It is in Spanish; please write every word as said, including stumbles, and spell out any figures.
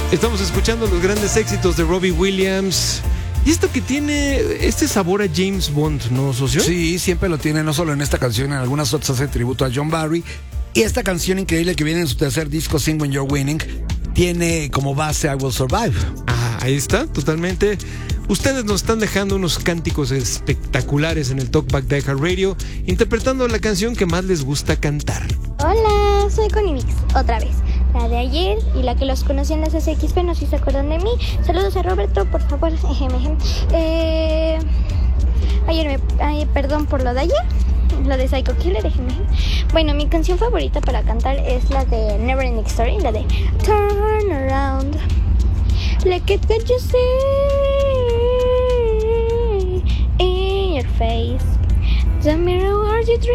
Estamos escuchando los grandes éxitos de Robbie Williams. Y esto que tiene este sabor a James Bond, ¿no, socio? Sí, siempre lo tiene, no solo en esta canción, en algunas otras hace tributo a John Barry. Y esta canción increíble que viene en su tercer disco, Sing When You're Winning, tiene como base I Will Survive. Ah, ahí está, totalmente. Ustedes nos están dejando unos cánticos espectaculares en el Talkback de iHeartRadio, interpretando la canción que más les gusta cantar. Hola, soy Connie Mix, otra vez. La de ayer y la que los conocí en las S X P, no sé si se acuerdan de mí. Saludos a Roberto, por favor. Eh, ayer me... Ay, perdón por lo de ayer. Lo de Psycho Killer. Bueno, mi canción favorita para cantar es la de Never Ending Story, la de Turn Around. Look at what you see in your face. The mirror where you dream.